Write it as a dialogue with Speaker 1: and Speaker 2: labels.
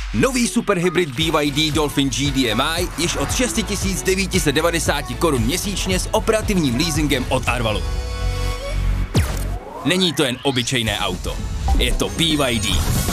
Speaker 1: Nový superhybrid BYD Dolphin GDMI již od 6990 korun měsíčně s operativním leasingem od Arvalu. Není to jen obyčejné auto, je to BYD.